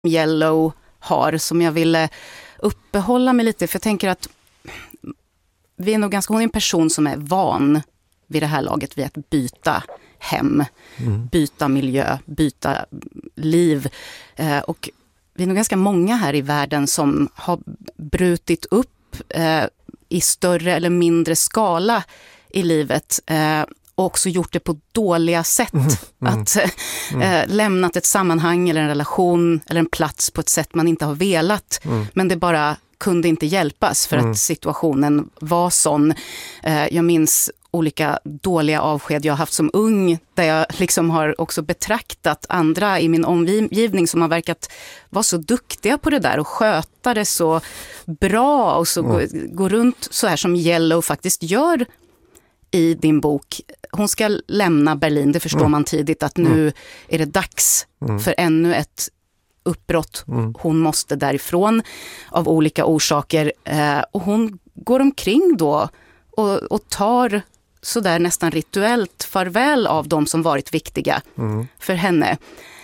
Yellow har som jag ville uppehålla mig lite. För jag tänker att vi är nog ganska, hon är en person som är van vid det här laget vid att byta hem, byta miljö, byta liv. Och vi är nog ganska många här i världen som har brutit upp i större eller mindre skala i livet och också gjort det på dåliga sätt. Att lämnat ett sammanhang eller en relation eller en plats på ett sätt man inte har velat. Men det bara kunde inte hjälpas för att situationen var sån. Jag minns olika dåliga avsked jag har haft som ung där jag liksom har också betraktat andra i min omgivning som har verkat vara så duktiga på det där och sköta det så bra och så gå runt så här som Yellow faktiskt gör i din bok. Hon ska lämna Berlin, det förstår man tidigt att nu är det dags för ännu ett uppbrott. Hon måste därifrån av olika orsaker och hon går omkring då och tar så där nästan rituellt farväl av de som varit viktiga för henne.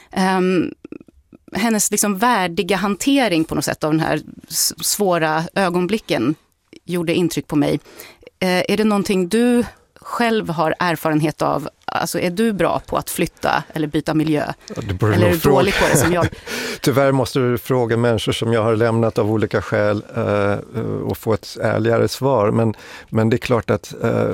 Hennes liksom värdiga hantering på något sätt av den här svåra ögonblicken gjorde intryck på mig. Är det någonting du själv har erfarenhet av? Alltså är du bra på att flytta eller byta miljö? Eller är du dålig på det som jag? Tyvärr måste du fråga människor som jag har lämnat av olika skäl och få ett ärligare svar. Men det är klart att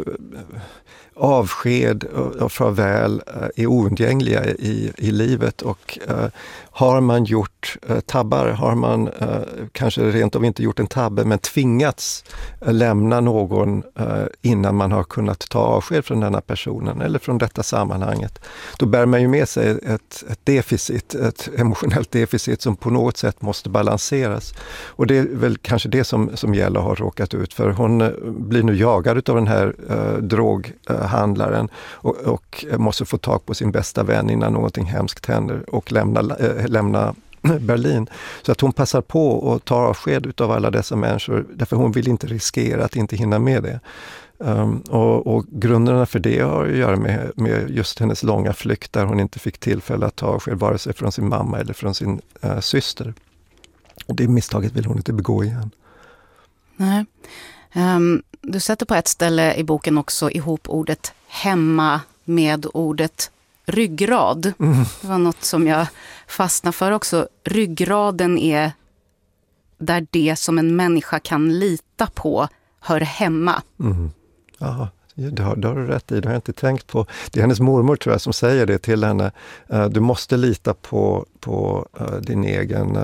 avsked och farväl är oundgängliga i livet och har man gjort tabbar, har man kanske rent av inte gjort en tabbe men tvingats lämna någon innan man har kunnat ta avsked från denna personen eller från detta sammanhanget, då bär man ju med sig ett deficit, ett emotionellt deficit som på något sätt måste balanseras. Och det är väl kanske det som Yellow har råkat ut för. Hon blir nu jagad av den här droghandlaren och måste få tag på sin bästa vän innan någonting hemskt händer och lämna Berlin. Så att hon passar på att ta avsked av alla dessa människor därför hon vill inte riskera att inte hinna med det. Och grunderna för det har att göra med just hennes långa flykt där hon inte fick tillfälle att ta avsked vare sig från sin mamma eller från sin syster. Och det misstaget vill hon inte begå igen. Nej. Du sätter på ett ställe i boken också ihop ordet hemma med ordet ryggrad. Det var något som jag fastnade för också. Ryggraden är där det som en människa kan lita på hör hemma. Ja, det har du rätt i. Det har jag inte tänkt på. Det är hennes mormor tror jag som säger det till henne. Du måste lita på din egen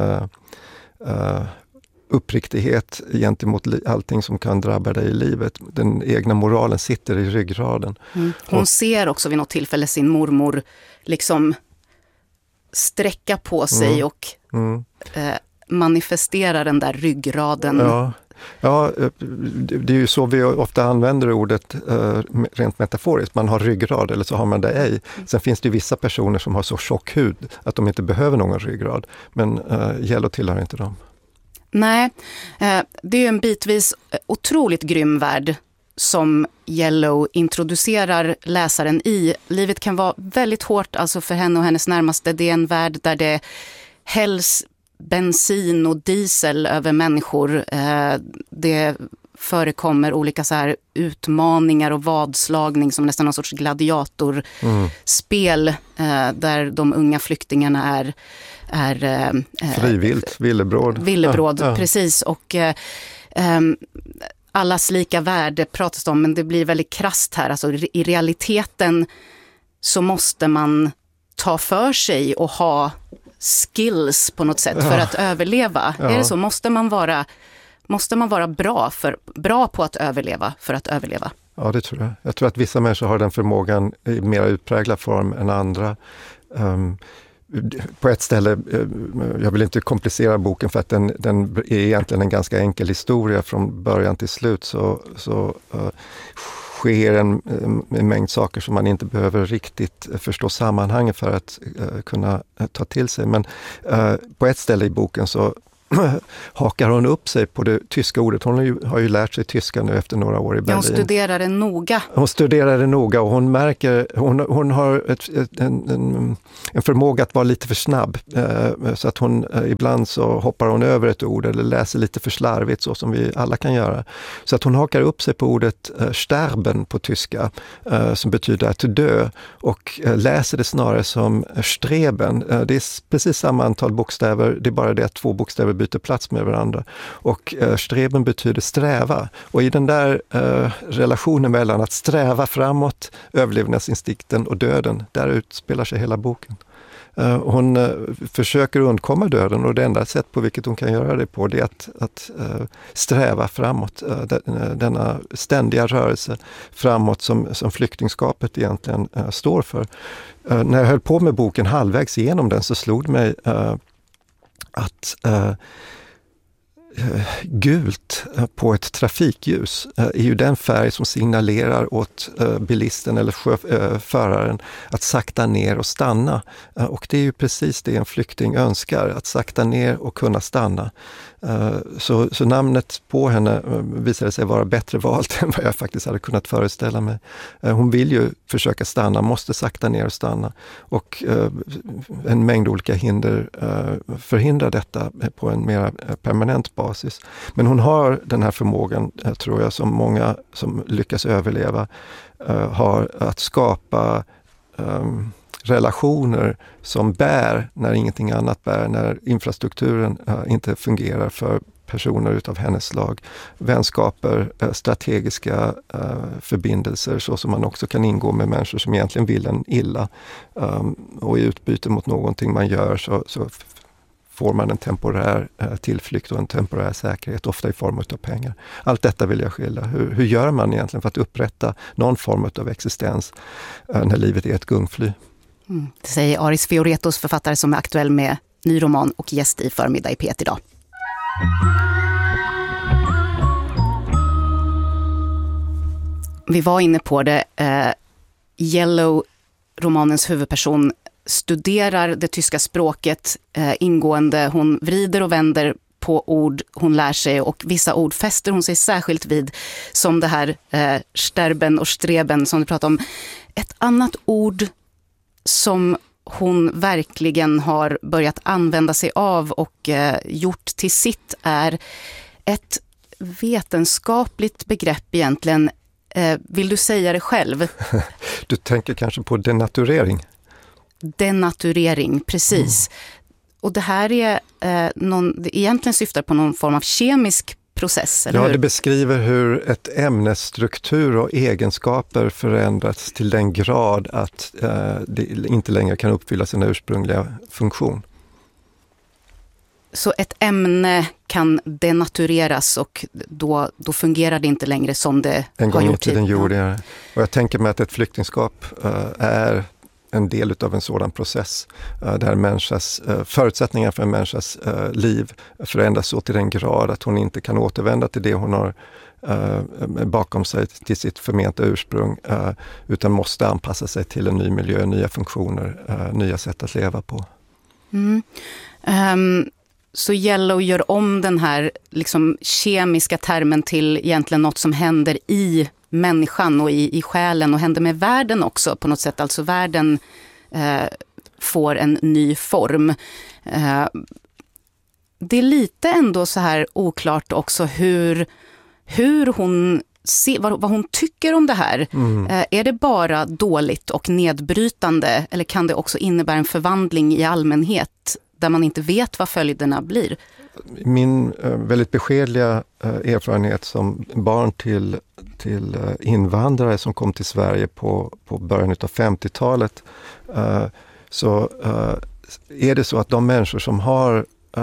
uppriktighet gentemot allting som kan drabba dig i livet. Den egna moralen sitter i ryggraden. Hon ser också vid något tillfälle sin mormor liksom sträcka på sig och manifestera den där ryggraden. Ja, det är ju så vi ofta använder ordet rent metaforiskt. Man har ryggrad eller så har man det ej. Sen finns det ju vissa personer som har så tjock hud att de inte behöver någon ryggrad. Men Yellow tillhör inte dem. Nej, det är ju en bitvis otroligt grym värld som Yellow introducerar läsaren i. Livet kan vara väldigt hårt alltså för henne och hennes närmaste. Det är en värld där det hälls bensin och diesel över människor. Det förekommer olika så här utmaningar och vadslagning som nästan någon sorts gladiatorspel där de unga flyktingarna är frivilligt, villebråd. Ja. Precis. Och allas lika värde pratas om, men det blir väldigt krasst här. Alltså, i realiteten så måste man ta för sig och ha skills på något sätt för att överleva. Är det så? Måste man vara bra på att överleva för att överleva? Ja, det tror jag. Jag tror att vissa människor har den förmågan i mer utpräglad form än andra. På ett ställe, jag vill inte komplicera boken för att den är egentligen en ganska enkel historia från början till slut, så sker en mängd saker som man inte behöver riktigt förstå sammanhanget för att kunna ta till sig. Men på ett ställe i boken så hakar hon upp sig på det tyska ordet. Hon har ju lärt sig tyska nu efter några år i Berlin. Hon studerar det noga. Hon studerar det noga och hon märker, hon har en förmåga att vara lite för snabb. Så att hon ibland så hoppar hon över ett ord eller läser lite för slarvigt, så som vi alla kan göra. Så att hon hakar upp sig på ordet sterben på tyska, som betyder att dö, och läser det snarare som streben. Det är precis samma antal bokstäver, det är bara det att 2 bokstäver byter plats med varandra. Och streben betyder sträva. Och i den där relationen mellan att sträva framåt, överlevnadsinstinkten och döden, där utspelar sig hela boken. Hon försöker undkomma döden, och det enda sätt på vilket hon kan göra det på, det är att sträva framåt. Denna ständiga rörelse framåt som flyktingskapet egentligen står för. När jag höll på med boken halvvägs igenom den, så slog det mig att gult på ett trafikljus är ju den färg som signalerar åt bilisten eller föraren att sakta ner och stanna. Och det är ju precis det en flykting önskar, att sakta ner och kunna stanna. Så namnet på henne visade sig vara bättre valt än vad jag faktiskt hade kunnat föreställa mig. Hon vill ju försöka stanna, måste sakta ner och stanna. Och en mängd olika hinder förhindrar detta på en mer permanent basis. Men hon har den här förmågan, tror jag, som många som lyckas överleva har, att skapa relationer som bär när ingenting annat bär, när infrastrukturen inte fungerar för personer utav hennes slag. Vänskaper, strategiska förbindelser, så som man också kan ingå med människor som egentligen vill en illa. Och i utbyte mot någonting man gör så får man en temporär tillflykt och en temporär säkerhet, ofta i form av pengar. Allt detta vill jag skilja. Hur gör man egentligen för att upprätta någon form av existens när livet är ett gungfly? Det säger Aris Fioretos, författare som är aktuell med ny roman och gäst i Förmiddag i P1 idag. Vi var inne på det. Yellow, romanens huvudperson, studerar det tyska språket ingående. Hon vrider och vänder på ord hon lär sig, och vissa ord fäster hon sig särskilt vid, som det här sterben och streben som du pratade om. Ett annat ord som hon verkligen har börjat använda sig av och gjort till sitt är ett vetenskapligt begrepp egentligen. Vill du säga det själv? Du tänker kanske på denaturering? Denaturering, precis. Och det här är det egentligen syftar på någon form av kemisk process, eller hur? Det beskriver hur ett ämnes struktur och egenskaper förändrats till den grad att det inte längre kan uppfylla sin ursprungliga funktion. Så ett ämne kan denatureras, och då fungerar det inte längre som det har gjort tidigare. Och jag tänker mig att ett flyktingskap är en del av en sådan process där förutsättningar för en människas liv förändras så till den grad att hon inte kan återvända till det hon har bakom sig, till sitt förmenta ursprung, utan måste anpassa sig till en ny miljö, nya funktioner, nya sätt att leva på. Så Yellow gör om den här liksom kemiska termen till egentligen något som händer i människan och i själen, och händer med världen också på något sätt. Alltså världen får en ny form. Det är lite ändå så här oklart också hur hon vad hon tycker om det här. Är det bara dåligt och nedbrytande, eller kan det också innebära en förvandling i allmänhet där man inte vet vad följderna blir? Min väldigt beskedliga erfarenhet som barn till invandrare som kom till Sverige på början av 50-talet, så är det så att de människor som har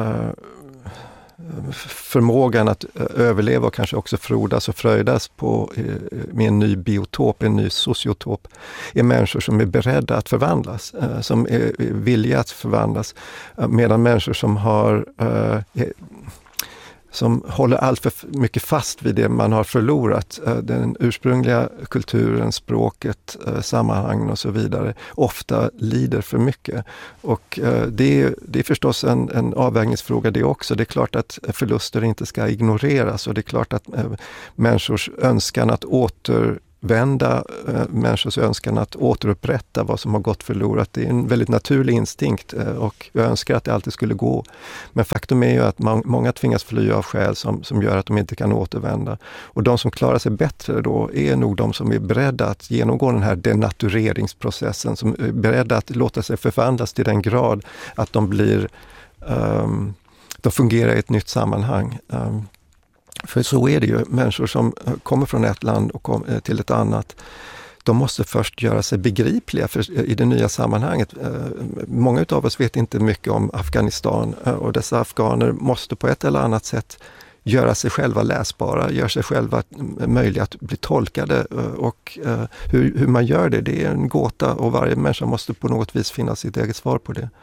förmågan att överleva och kanske också frodas och fröjdas med en ny biotop, en ny sociotop, är människor som är beredda att förvandlas, som är villiga att förvandlas, medan människor som håller allt för mycket fast vid det man har förlorat. Den ursprungliga kulturen, språket, sammanhangen och så vidare ofta lider för mycket. Och det är förstås en avvägningsfråga det också. Det är klart att förluster inte ska ignoreras och det är klart att människors önskan att människors önskan att återupprätta vad som har gått förlorat. Det är en väldigt naturlig instinkt och jag önskar att det alltid skulle gå. Men faktum är ju att många tvingas fly av skäl som gör att de inte kan återvända. Och de som klarar sig bättre då är nog de som är beredda att genomgå den här denatureringsprocessen, som är beredda att låta sig förvandlas till den grad att de fungerar i ett nytt sammanhang. För så är det ju, människor som kommer från ett land och till ett annat, de måste först göra sig begripliga i det nya sammanhanget. Många utav oss vet inte mycket om Afghanistan och dessa afghaner måste på ett eller annat sätt göra sig själva läsbara, göra sig själva möjliga att bli tolkade och hur man gör det är en gåta och varje människa måste på något vis finna sitt eget svar på det.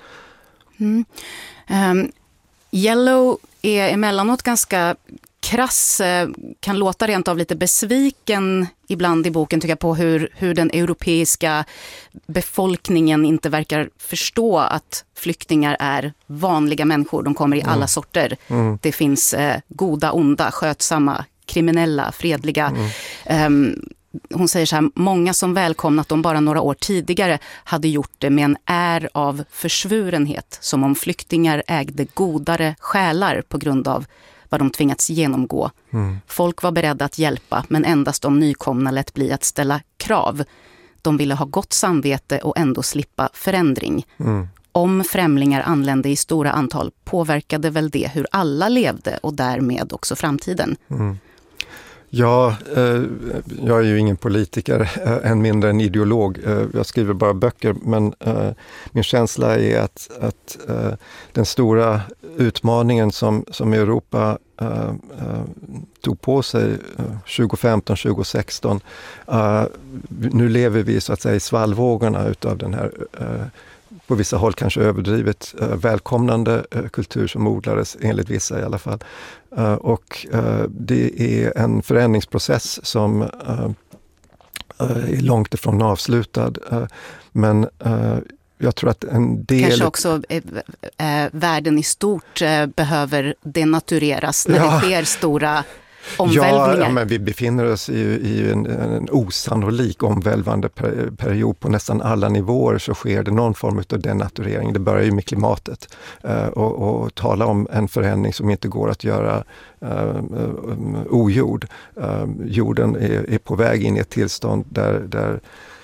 Yellow är emellanåt ganska krass, kan låta rent av lite besviken ibland i boken tycker jag på hur den europeiska befolkningen inte verkar förstå att flyktingar är vanliga människor. De kommer i alla sorter. Det finns goda, onda, skötsamma, kriminella, fredliga. Hon säger så här, många som välkomnat dem bara några år tidigare hade gjort det med en är av försvurenhet, som om flyktingar ägde godare själar på grund av vad de tvingats genomgå. Folk var beredda att hjälpa, men endast de nykomna lät bli att ställa krav. De ville ha gott samvete och ändå slippa förändring. Om främlingar anlände i stora antal påverkade väl det hur alla levde och därmed också framtiden. Ja, jag är ju ingen politiker, än mindre en ideolog. Jag skriver bara böcker, men min känsla är att den stora utmaningen som Europa tog på sig 2015-2016, nu lever vi så att säga i svallvågorna utav den här på vissa håll kanske överdrivet välkomnande kultur som odlades, enligt vissa i alla fall. Och det är en förändringsprocess som är långt ifrån avslutad. Men jag tror att en del... Kanske också världen i stort behöver denatureras när det sker stora omvälvningar. Ja, men vi befinner oss i en osannolik omvälvande period på nästan alla nivåer, så sker det någon form av denaturering. Det börjar ju med klimatet och tala om en förändring som inte går att göra ogjord. Jorden är på väg in i ett tillstånd där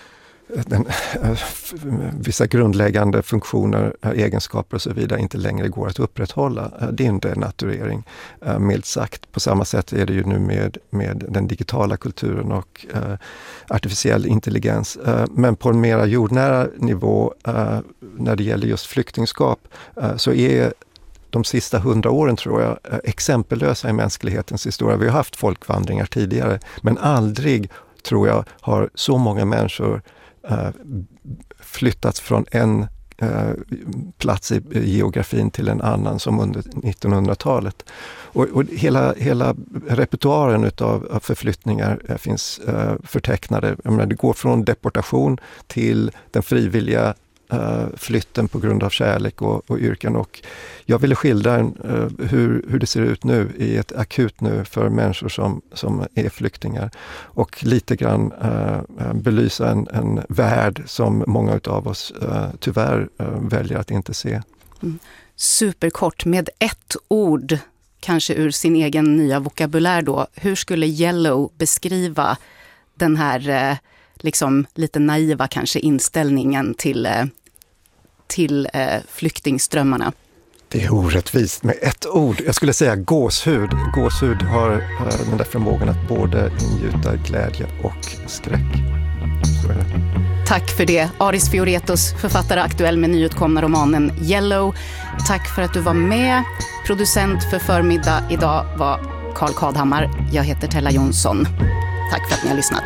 vissa grundläggande funktioner, egenskaper och så vidare inte längre går att upprätthålla. Det är en denaturering, milt sagt. På samma sätt är det ju nu med den digitala kulturen och artificiell intelligens. Men på en mera jordnära nivå, när det gäller just flyktingskap, så är de sista 100 åren, tror jag, exempellösa i mänsklighetens historia. Vi har haft folkvandringar tidigare, men aldrig, tror jag, har så många människor flyttats från en plats i geografin till en annan som under 1900-talet. Och hela repertoaren utav förflyttningar finns förtecknade. Jag menar, det går från deportation till den frivilliga flytten på grund av kärlek och yrken, och jag ville skildra hur det ser ut nu i ett akut nu för människor som är flyktingar, och lite grann belysa en värld som många utav oss tyvärr väljer att inte se. Superkort, med ett ord, kanske ur sin egen nya vokabulär då, hur skulle Yellow beskriva den här liksom lite naiva kanske inställningen till flyktingströmmarna? Det är orättvist med ett ord. Jag skulle säga gåshud. Gåshud har den där förmågan att både ingjuta glädje och skräck. Så är det. Tack för det. Aris Fioretos, författare aktuell med nyutkomna romanen Yellow. Tack för att du var med. Producent för förmiddag idag var Carl Kadhammar. Jag heter Tella Jonsson. Tack för att ni har lyssnat.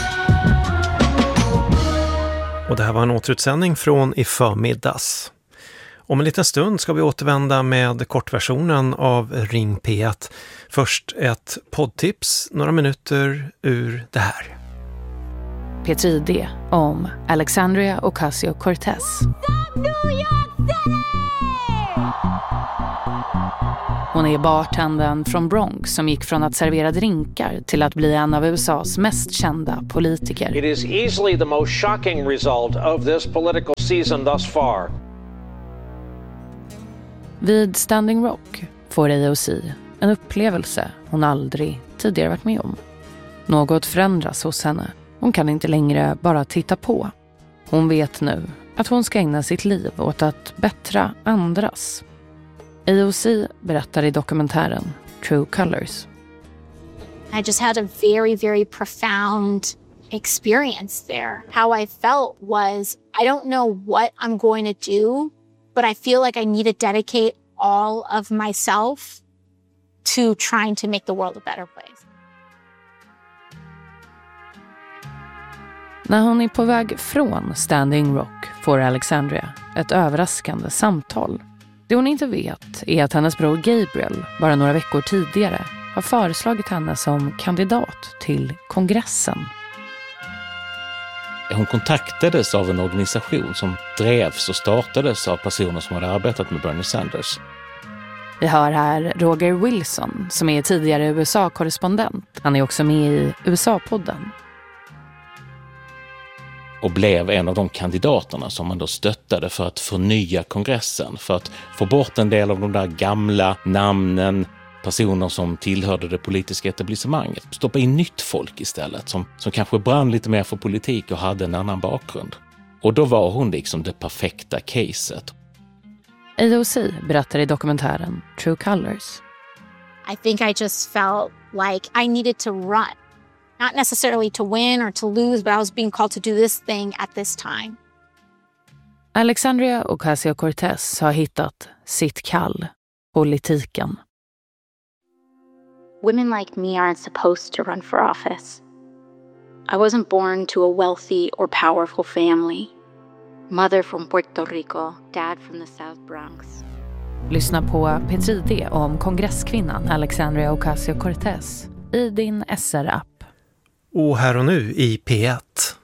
Och det här var en återutsändning från i förmiddags. Om en liten stund ska vi återvända med kortversionen av Ring P1. Först ett poddtips, några minuter ur det här. P3D om Alexandria Ocasio-Cortez. Hon är bartendern från Bronx som gick från att servera drinkar till att bli en av USAs mest kända politiker. It is easily the most shocking result of this political season thus far. Vid Standing Rock får AOC en upplevelse hon aldrig tidigare varit med om. Något förändras hos henne. Hon kan inte längre bara titta på. Hon vet nu att hon ska ägna sitt liv åt att bättra andras. AOC berättar i dokumentären True Colors. I just had a very, very profound experience there. How I felt was, I don't know what I'm going to do, but I feel like I need to dedicate all of myself to trying to make the world a better place. När hon är på väg från Standing Rock får Alexandria ett överraskande samtal. Det hon inte vet är att hennes bror Gabriel bara några veckor tidigare har föreslagit henne som kandidat till kongressen. Hon kontaktades av en organisation som drevs och startades av personer som hade arbetat med Bernie Sanders. Vi hör här Roger Wilson som är tidigare USA-korrespondent. Han är också med i USA-podden. Och blev en av de kandidaterna som man då stöttade för att förnya kongressen. För att få bort en del av de där gamla namnen, personer som tillhörde det politiska etablissemanget. Stoppa in nytt folk istället som kanske brann lite mer för politik och hade en annan bakgrund. Och då var hon liksom det perfekta caset. AOC berättar i dokumentären True Colors. I think I just felt like I needed to run. Not necessarily to win or to lose, but I was being called to do this thing at this time. Alexandria Ocasio-Cortez har hittat sitt kall, politiken. Women like me aren't supposed to run for office. I wasn't born to a wealthy or powerful family. Mother from Puerto Rico, dad from the South Bronx. Lyssna på P3D om kongresskvinnan Alexandria Ocasio-Cortez i din SR-app. Och här och nu i P1.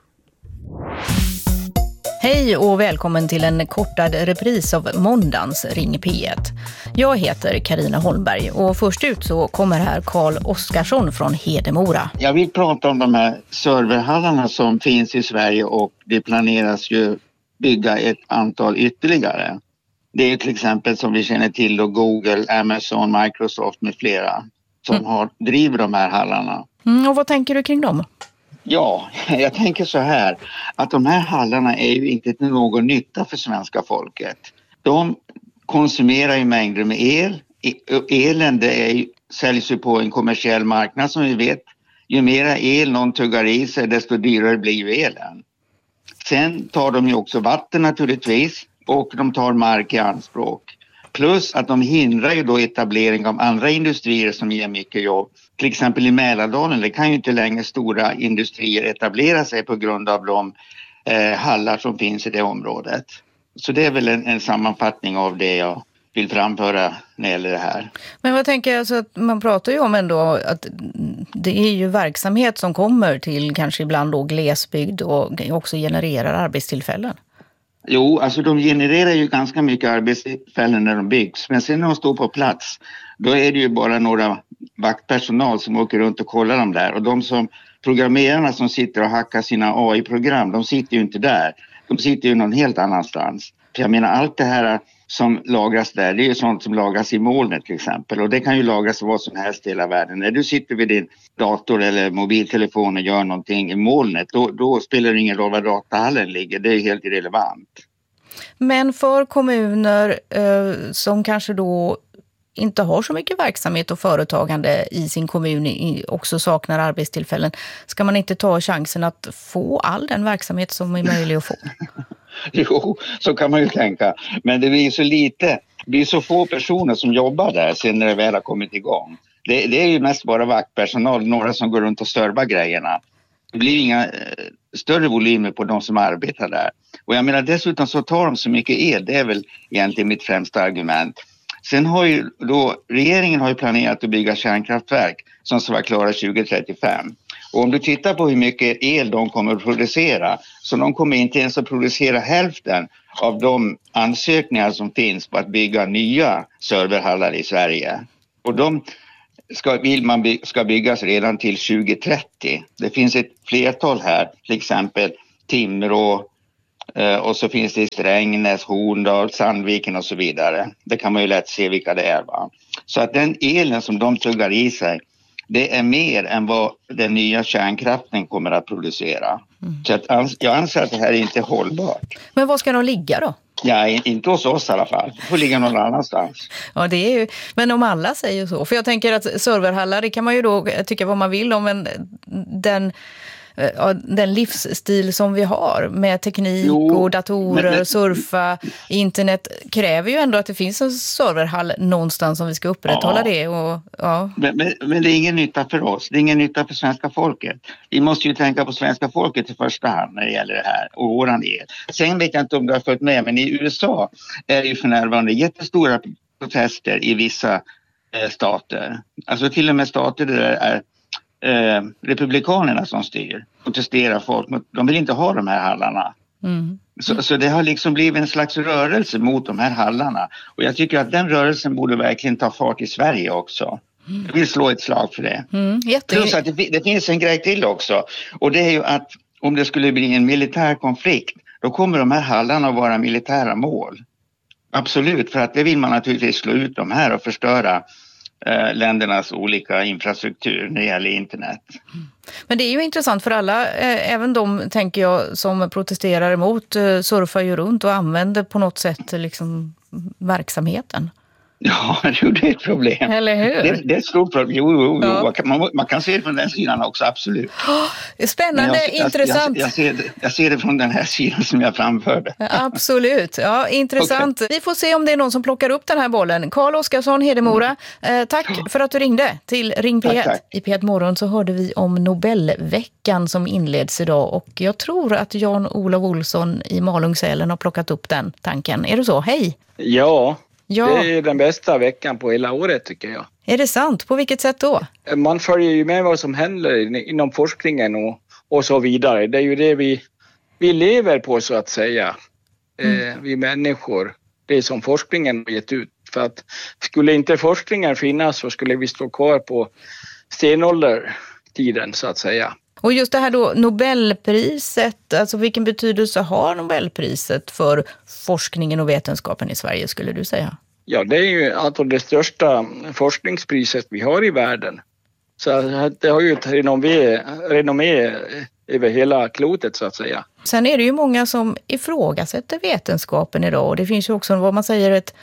Hej och välkommen till en kortad repris av måndagens Ring P1. Jag heter Carina Holmberg och först ut så kommer här Carl Oskarsson från Hedemora. Jag vill prata om de här serverhallarna som finns i Sverige och det planeras ju bygga ett antal ytterligare. Det är till exempel som vi känner till då Google, Amazon, Microsoft med flera som driver de här hallarna. Och vad tänker du kring dem? Ja, jag tänker så här att de här hallarna är ju inte till någon nytta för svenska folket. De konsumerar ju mängder med el. Elen säljs ju på en kommersiell marknad som vi vet. Ju mera el någon tuggar i sig desto dyrare blir ju elen. Sen tar de ju också vatten naturligtvis och de tar mark i anspråk. Plus att de hindrar ju då etablering av andra industrier som ger mycket jobb. Till exempel i Mälardalen, det kan ju inte längre stora industrier etablera sig på grund av de hallar som finns i det området. Så det är väl en sammanfattning av det jag vill framföra när det gäller det här. Men vad tänker jag, alltså, att man pratar ju om ändå att det är ju verksamhet som kommer till kanske ibland då glesbygd och också genererar arbetstillfällen. Jo, alltså de genererar ju ganska mycket arbetstillfällen när de byggs. Men sen när de står på plats, då är det ju bara några vaktpersonal som åker runt och kollar dem där. Och de som programmerarna som sitter och hackar sina AI-program, de sitter ju inte där. De sitter ju någon helt annanstans. För jag menar, allt det här som lagras där, det är ju sånt som lagras i molnet till exempel. Och det kan ju lagras vad som helst i hela världen. När du sitter vid din dator eller mobiltelefon och gör någonting i molnet, då spelar det ingen roll var datahallen ligger. Det är helt irrelevant. Men för kommuner som kanske då inte har så mycket verksamhet och företagande i sin kommun också saknar arbetstillfällen, ska man inte ta chansen att få all den verksamhet som är möjlig att få? Jo, så kan man ju tänka. Men det blir så lite, det blir så få personer som jobbar där sen när det väl har kommit igång. Det är ju mest bara vaktpersonal, några som går runt och servar grejerna. Det blir inga större volymer på de som arbetar där. Och jag menar dessutom så tar de så mycket el, det är väl egentligen mitt främsta argument. Sen har ju då, regeringen har ju planerat att bygga kärnkraftverk som ska vara klara 2035. Och om du tittar på hur mycket el de kommer att producera, så de kommer inte ens att producera hälften av de ansökningar som finns på att bygga nya serverhallar i Sverige. Och de ska byggas redan till 2030. Det finns ett flertal här, till exempel Timrå, och så finns det i Strängnäs, Horndal, Sandviken och så vidare. Det kan man ju lätt se vilka det är, va? Så att den elen som de tuggar i sig, det är mer än vad den nya kärnkraften kommer att producera. Så att jag anser att det här är inte hållbart. Men var ska de ligga då? Ja, inte hos oss i alla fall. Det får ligga någon annanstans. Ja, det är ju, men om alla säger så. För jag tänker att serverhallar, det kan man ju då tycka vad man vill om, men den livsstil som vi har med teknik och datorer, surfa, internet kräver ju ändå att det finns en serverhall någonstans som vi ska upprätthålla det. Och, men det är ingen nytta för oss, det är ingen nytta för svenska folket. Vi måste ju tänka på svenska folket i första hand när det gäller det här och våran el. Sen vet jag inte om du har följt med, men i USA är det ju för närvarande jättestora protester i vissa stater. Alltså till och med stater där det är republikanerna som styr, protesterar folk, de vill inte ha de här hallarna. Så det har liksom blivit en slags rörelse mot de här hallarna, och jag tycker att den rörelsen borde verkligen ta fart i Sverige också. Jag vill slå ett slag för det. Plus att det finns en grej till också, och det är ju att om det skulle bli en militär konflikt, då kommer de här hallarna att vara militära mål. Absolut, för att det vill man naturligtvis slå ut de här och förstöra ländernas olika infrastruktur när det gäller internet. Men det är ju intressant för alla, även de, tänker jag, som protesterar emot, surfar ju runt och använder på något sätt liksom verksamheten. Ja, det är ett problem. Eller hur? Det är ett stort problem. Jo. Ja. Man kan se det från den sidan också, absolut. Spännande, intressant. Jag ser det från den här sidan som jag framförde. Absolut, ja, intressant. Okay. Vi får se om det är någon som plockar upp den här bollen. Carl Oskarsson, Hedemora, tack för att du ringde till Ring P1. Tack. I P1 Morgon så hörde vi om Nobelveckan som inleds idag, och jag tror att Jan-Olof Olsson i Malungssälen har plockat upp den tanken. Är det så? Hej! Ja. Det är den bästa veckan på hela året, tycker jag. Är det sant? På vilket sätt då? Man följer ju med vad som händer inom forskningen och så vidare. Det är ju det vi lever på, så att säga. Vi människor. Det är som forskningen har gett ut. För att skulle inte forskningen finnas så skulle vi stå kvar på stenåldertiden, så att säga. Och just det här då, Nobelpriset, alltså vilken betydelse har Nobelpriset för forskningen och vetenskapen i Sverige, skulle du säga? Ja, det är ju alltså det största forskningspriset vi har i världen. Så det har ju ett renommé över hela klotet, så att säga. Sen är det ju många som ifrågasätter vetenskapen idag, och det finns ju också vad man säger ett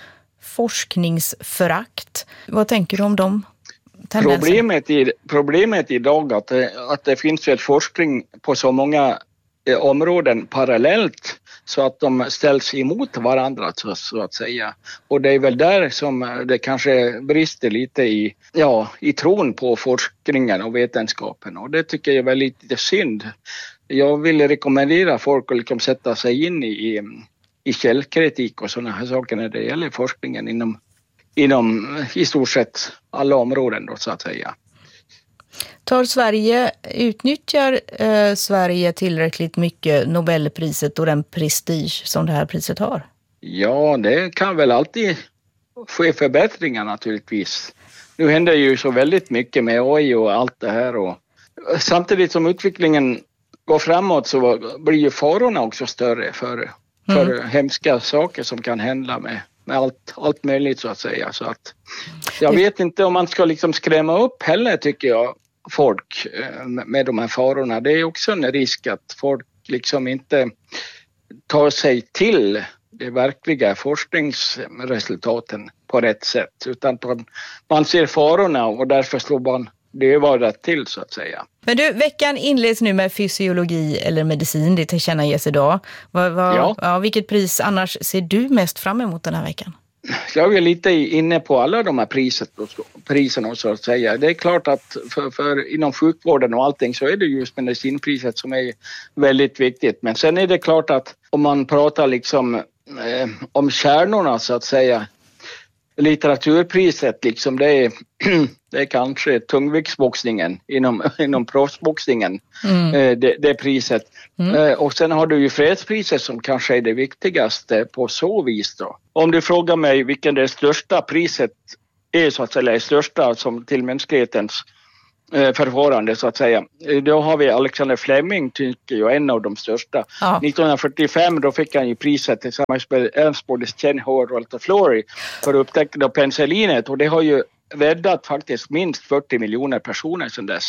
forskningsförakt. Vad tänker du om dem? Problemet idag att det finns ett forskning på så många områden parallellt, så att de ställs emot varandra, så att säga. Och det är väl där som det kanske brister lite i tron på forskningen och vetenskapen. Och det tycker jag är lite synd. Jag vill rekommendera folk att liksom sätta sig in i källkritik och sådana här saker när det gäller forskningen inom i stort sett alla områden då, så att säga. Utnyttjar Sverige tillräckligt mycket Nobelpriset och den prestige som det här priset har? Ja, det kan väl alltid ske förbättringar naturligtvis. Nu händer ju så väldigt mycket med AI och allt det här, och samtidigt som utvecklingen går framåt så blir ju farorna också större för hemska saker som kan hända med allt möjligt, så att säga. Så att jag vet inte om man ska liksom skrämma upp heller, tycker jag, folk med de här farorna. Det är också en risk att folk liksom inte tar sig till de verkliga forskningsresultaten på rätt sätt, utan man ser farorna och därför slår man det var rätt till, så att säga. Men du, veckan inleds nu med fysiologi eller medicin, det tillkännages idag. Vilket pris annars ser du mest fram emot den här veckan? jag är lite inne på alla de här priserna så att säga. Det är klart att för inom sjukvården och allting så är det just medicinpriset som är väldigt viktigt. Men sen är det klart att om man pratar liksom om kärnorna så att säga, litteraturpriset liksom det är kanske tungviktsboxningen inom proffsboxningen, det priset. Och sen har du ju fredspriset som kanske är det viktigaste på så vis då. Om du frågar mig vilken det största priset är så att säga, det största som till mänsklighetens förfarande så att säga. Då har vi Alexander Fleming, tycker jag, en av de största. Ja. 1945 då fick han ju priset tillsammans med Ernst Chenhauer och Walter Florey för upptäckande av penicillinet, och det har ju räddat faktiskt minst 40 miljoner personer sedan dess.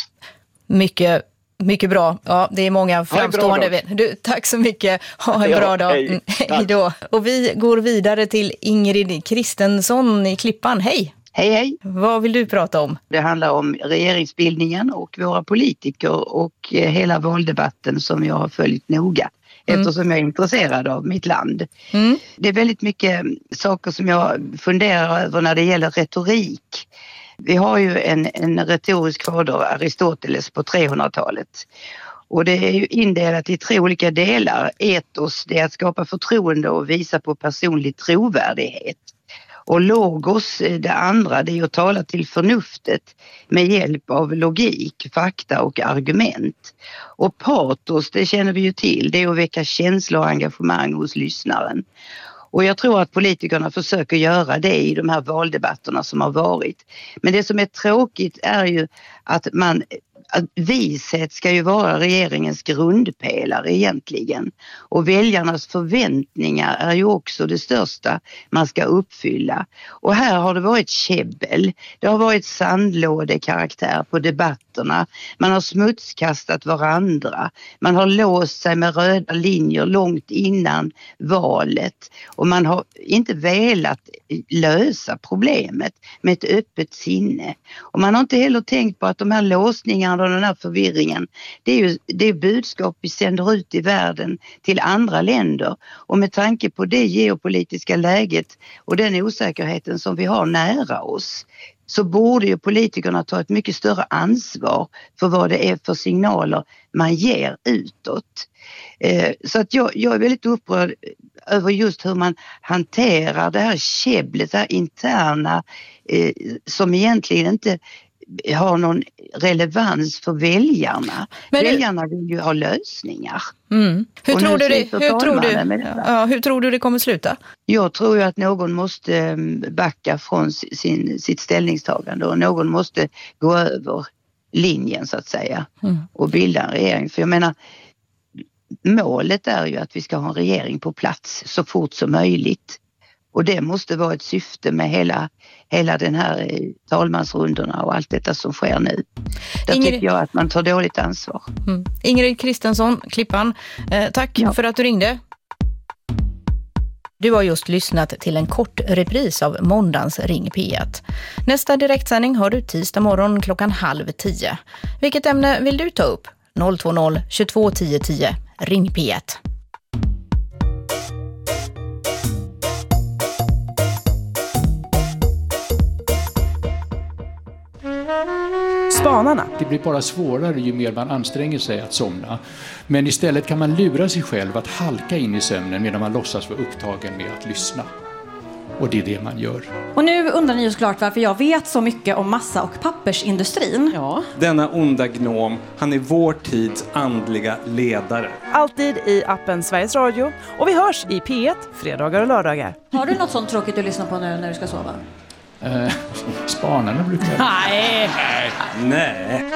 Mycket bra. Ja, det är många framstående. Du, tack så mycket. Ha en bra dag. Hej då. Och vi går vidare till Ingrid Kristensson i Klippan. Hej! Hej. Vad vill du prata om? Det handlar om regeringsbildningen och våra politiker och hela valdebatten som jag har följt noga. Eftersom jag är intresserad av mitt land. Det är väldigt mycket saker som jag funderar över när det gäller retorik. Vi har ju en retorisk fader, Aristoteles, på 300-talet. Och det är ju indelat i 3 olika delar. Etos, det är att skapa förtroende och visa på personlig trovärdighet. Och logos, det andra, det är att tala till förnuftet med hjälp av logik, fakta och argument. Och patos, det känner vi ju till, det är att väcka känsla och engagemang hos lyssnaren. Och jag tror att politikerna försöker göra det i de här valdebatterna som har varit. Men det som är tråkigt är ju att vishet ska ju vara regeringens grundpelare egentligen. Och väljarnas förväntningar är ju också det största man ska uppfylla. Och här har det varit käbbel. Det har varit sandlådekaraktär på debatterna. Man har smutskastat varandra. Man har låst sig med röda linjer långt innan valet. Och man har inte velat lösa problemet med ett öppet sinne. Och man har inte heller tänkt på att de här låsningarna och den här förvirringen, det är ju det budskap vi sänder ut i världen till andra länder. Och med tanke på det geopolitiska läget och den osäkerheten som vi har nära oss, så borde ju politikerna ta ett mycket större ansvar för vad det är för signaler man ger utåt. Så att jag är väldigt upprörd över just hur man hanterar det här käbblet, det här interna som egentligen inte har någon relevans för väljarna. Väljarna vill ju ha lösningar. Hur tror du det kommer sluta? Jag tror ju att någon måste backa från sitt ställningstagande och någon måste gå över linjen så att säga och bilda en regering. För jag menar, målet är ju att vi ska ha en regering på plats så fort som möjligt. Och det måste vara ett syfte med hela den här talmansrundorna och allt detta som sker nu. Där tycker jag att man tar dåligt ansvar. Ingrid Kristensson, Klippan, tack för att du ringde. Du har just lyssnat till en kort repris av måndagens Ring P1. Nästa direktsändning har du tisdag morgon 9:30. Vilket ämne vill du ta upp? 020 22 10 10. Ring P1. Spanarna. Det blir bara svårare ju mer man anstränger sig att somna. Men istället kan man lura sig själv att halka in i sömnen medan man låtsas vara upptagen med att lyssna. Och det är det man gör. Och nu undrar ni ju såklart varför jag vet så mycket om massa- och pappersindustrin. Ja. Denna onda gnom, han är vår tids andliga ledare. Alltid i appen Sveriges Radio. Och vi hörs i P1 fredagar och lördagar. Har du något sånt tråkigt du lyssnar på nu när du ska sova? Spanarna brukar... Nej.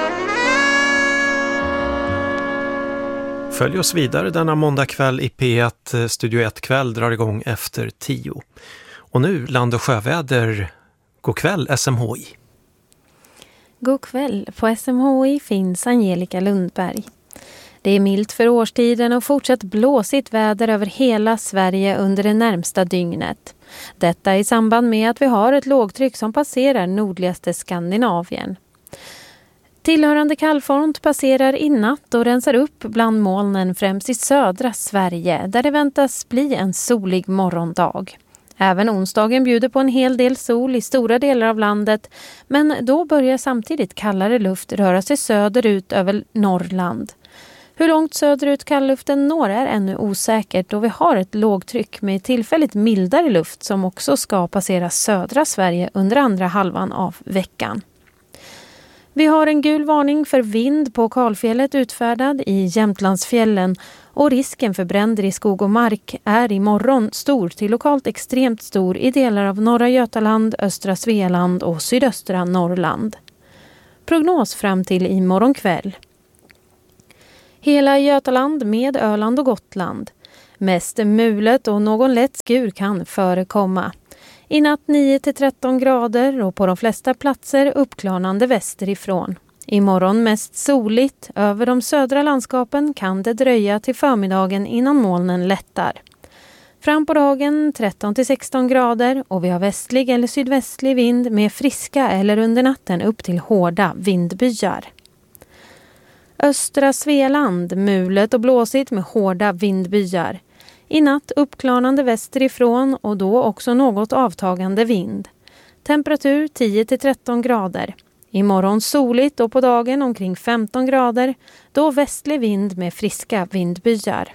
Följ oss vidare denna måndag kväll i P1. Studio 1 kväll drar igång efter 10. Och nu land- och sjöväder. God kväll SMHI. God kväll. På SMHI finns Angelica Lundberg. Det är milt för årstiden och fortsatt blåsigt väder över hela Sverige under det närmsta dygnet. Detta i samband med att vi har ett lågtryck som passerar nordligaste Skandinavien. Tillhörande kallfront passerar i natt och rensar upp bland molnen främst i södra Sverige där det väntas bli en solig morgondag. Även onsdagen bjuder på en hel del sol i stora delar av landet, men då börjar samtidigt kallare luft röra sig söderut över Norrland. Hur långt söderut kallluften når är ännu osäkert då vi har ett lågtryck med tillfälligt mildare luft som också ska passera södra Sverige under andra halvan av veckan. Vi har en gul varning för vind på Kalfjället utfärdad i Jämtlandsfjällen och risken för bränder i skog och mark är imorgon stor till lokalt extremt stor i delar av norra Götaland, östra Svealand och sydöstra Norrland. Prognos fram till imorgon kväll. Hela Götaland med Öland och Gotland. Mest mulet och någon lätt skur kan förekomma. I natt 9-13 grader och på de flesta platser uppklarnande västerifrån. Imorgon mest soligt. Över de södra landskapen kan det dröja till förmiddagen innan molnen lättar. Fram på dagen 13-16 grader och vi har västlig eller sydvästlig vind med friska eller under natten upp till hårda vindbyar. Östra Svealand, mulet och blåsigt med hårda vindbyar. I natt uppklarnande västerifrån och då också något avtagande vind. Temperatur 10-13 grader. Imorgon soligt och på dagen omkring 15 grader, då västlig vind med friska vindbyar.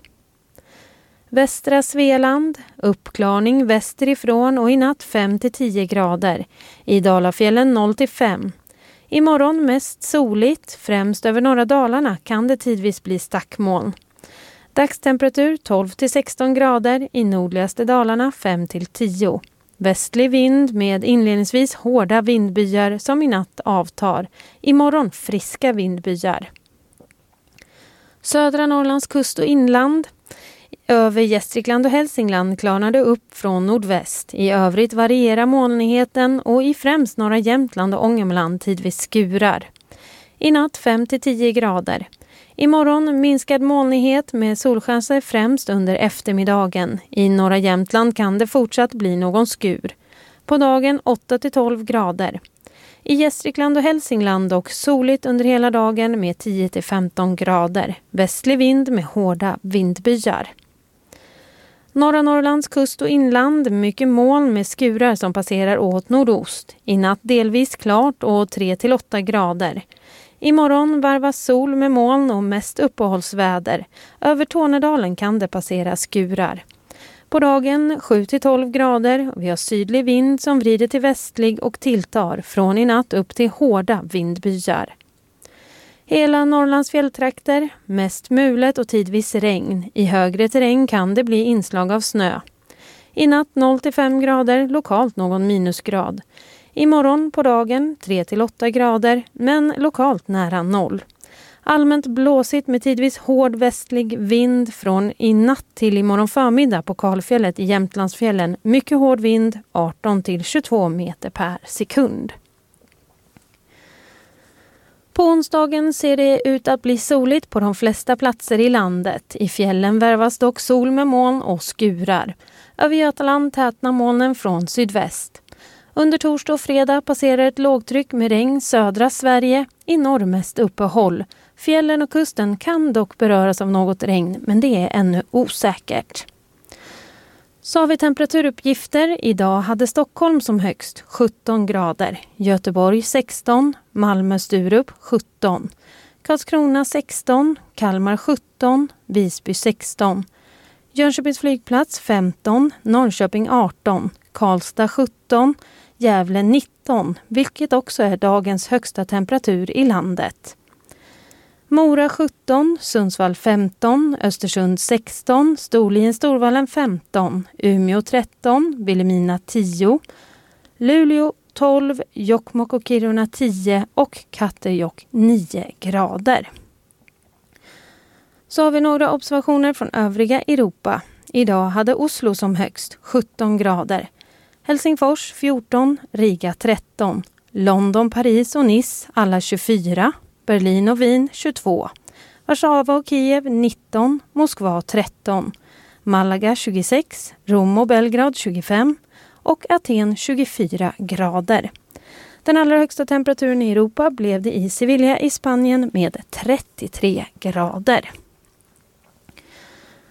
Västra Svealand, uppklarning västerifrån och i natt 5-10 grader. I Dalafjällen 0-5. Imorgon mest soligt, främst över norra Dalarna kan det tidvis bli stackmoln. Dagstemperatur 12-16 grader, i nordligaste Dalarna 5-10. Västlig vind med inledningsvis hårda vindbyar som i natt avtar. Imorgon friska vindbyar. Södra Norrlands kust och inland. Över Gästrikland och Hälsingland klarnade upp från nordväst. I övrigt varierar molnigheten och i främst norra Jämtland och Ångermanland tidvis skurar. I natt 5-10 grader. Imorgon minskad molnighet med solchanser främst under eftermiddagen. I norra Jämtland kan det fortsatt bli någon skur. På dagen 8-12 grader. I Gästrikland och Hälsingland och soligt under hela dagen med 10-15 grader. Västlig vind med hårda vindbyar. Norra Norrlands kust och inland, mycket moln med skurar som passerar åt nordost. I natt delvis klart och 3-8 grader. Imorgon varvas sol med moln och mest uppehållsväder. Över Tornedalen kan det passera skurar. På dagen 7-12 grader och vi har sydlig vind som vrider till västlig och tilltar från i natt upp till hårda vindbyar. Hela Norrlands fjälltrakter, mest mulet och tidvis regn. I högre terräng kan det bli inslag av snö. I natt 0-5 grader, lokalt någon minusgrad. Imorgon på dagen 3-8 grader, men lokalt nära 0. Allmänt blåsigt med tidvis hård västlig vind från i natt till imorgon förmiddag på Kalfjället i Jämtlandsfjällen. Mycket hård vind, 18-22 meter per sekund. På onsdagen ser det ut att bli soligt på de flesta platser i landet. I fjällen värvas dock sol med moln och skurar. Över Götaland tätnar molnen från sydväst. Under torsdag och fredag passerar ett lågtryck med regn södra Sverige, i norr mest uppehåll. Fjällen och kusten kan dock beröras av något regn, men det är ännu osäkert. Så har vi temperaturuppgifter. Idag hade Stockholm som högst 17 grader. Göteborg 16, Malmö-Sturup 17. Karlskrona 16, Kalmar 17, Visby 16. Jönköpings flygplats 15, Norrköping 18, Karlstad 17, Gävle 19, vilket också är dagens högsta temperatur i landet. Mora 17, Sundsvall 15, Östersund 16, Storlien-Storvallen 15, Umeå 13, Vilhelmina 10, Luleå 12, Jokkmokk och Kiruna 10 och Katterjåkk 9 grader. Så har vi några observationer från övriga Europa. Idag hade Oslo som högst 17 grader. Helsingfors 14, Riga 13, London, Paris och Nice alla 24, Berlin och Wien 22, Warszawa och Kiev 19, Moskva 13, Malaga 26, Rom och Belgrad 25 och Aten 24 grader. Den allra högsta temperaturen i Europa blev det i Sevilla i Spanien med 33 grader.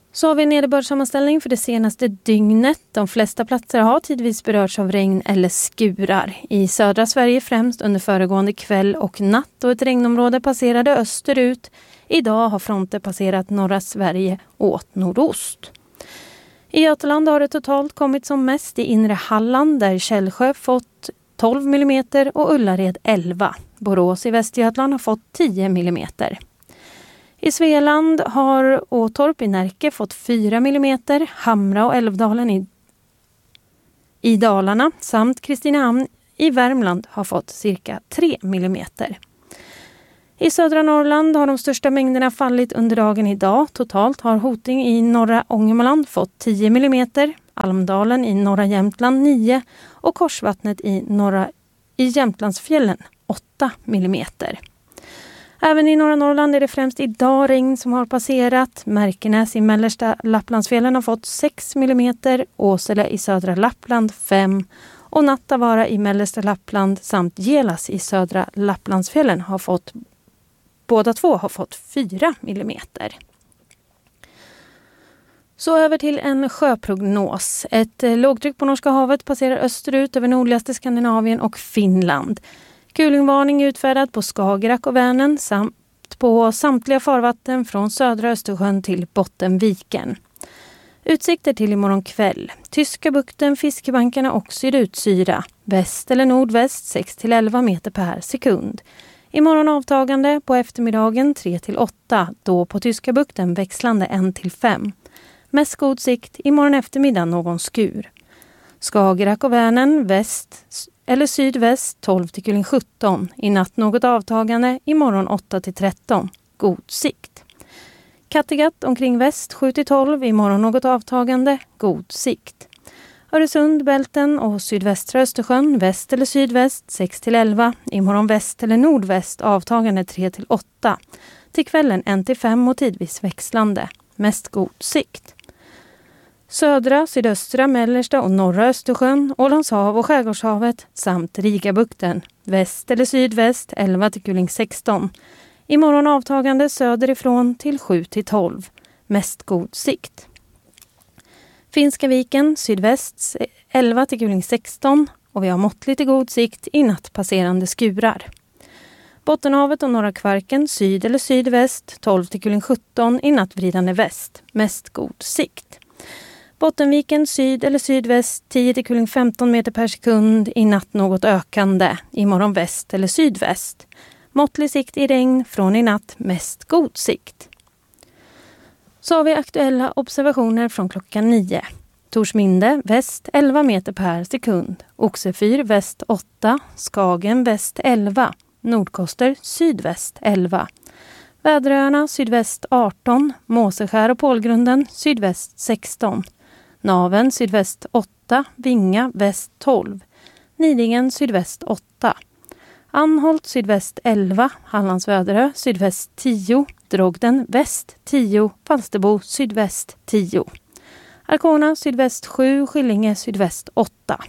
Så har vi en nederbördssammanställning för det senaste dygnet. De flesta platser har tidvis berörts av regn eller skurar. I södra Sverige främst under föregående kväll och natt, och ett regnområde passerade österut. Idag har fronter passerat norra Sverige åt nordost. I Götaland har det totalt kommit som mest i inre Halland, där Källsjö fått 12 mm och Ullared 11. Borås i Västergötland har fått 10 mm. I Svealand har Åtorp i Närke fått 4 mm, Hamra och Älvdalen i Dalarna samt Kristinehamn i Värmland har fått cirka 3 mm. I södra Norrland har de största mängderna fallit under dagen idag. Totalt har Hoting i norra Ångermanland fått 10 mm, Almdalen i norra Jämtland 9 och Korsvattnet i Jämtlandsfjällen 8 mm. Även i norra Norrland är det främst idag regn som har passerat. Märkenäs i mellersta Lapplandsfjällen har fått 6 mm, Åsele i södra Lappland 5 och Nattavaara i mellersta Lappland samt Gelas i södra Lapplandsfjällen har fått båda två har fått 4 mm. Så över till en sjöprognos. Ett lågtryck på Norska havet passerar österut över nordligaste Skandinavien och Finland. Kulingvarning utfärdad på Skagerrak och Vänern samt på samtliga farvatten från södra Östersjön till Bottenviken. Utsikter till imorgon kväll. Tyska bukten, fiskebankarna och sydutsyra. Väst eller nordväst 6-11 meter per sekund. Imorgon avtagande, på eftermiddagen 3-8, då på Tyska bukten växlande 1-5. Mest god sikt, imorgon eftermiddag någon skur. Skagerrak och Vänern väst eller sydväst 12-17. I natt något avtagande, imorgon 8-13. God sikt. Kattegatt omkring väst 7-12, imorgon något avtagande, god sikt. Öresund, Bälten och sydvästra Östersjön väst eller sydväst 6-11. Imorgon väst eller nordväst avtagande 3-8. Till kvällen 1-5 och tidvis växlande. Mest god sikt. Södra, sydöstra, mellersta och norra Östersjön, Ålandshav och Skärgårdshavet samt Rigabukten. Väst eller sydväst 11-16. Imorgon avtagande söderifrån till 7-12. Mest god sikt. Finska viken sydväst 11-16 och vi har måttligt i god sikt i natt passerande skurar. Bottenhavet och norra Kvarken syd eller sydväst 12-17 i nattvridande väst. Mest god sikt. Bottenviken syd eller sydväst 10-15 meter per sekund i natt något ökande. Imorgon väst eller sydväst. Måttlig sikt i regn från i natt mest god sikt. Så har vi aktuella observationer från klockan 9. Torsminde väst 11 meter per sekund. Oxefyr väst 8. Skagen väst 11. Nordkoster sydväst 11. Väderöarna sydväst 18. Måseskär och Pålgrunden sydväst 16. Naven sydväst 8. Vinga väst 12. Nidingen sydväst 8. Anholt sydväst 11. Hallands Väderö sydväst 10. Drogden väst 10. Falsterbo sydväst 10. Arkona sydväst 7. Skillinge sydväst 8.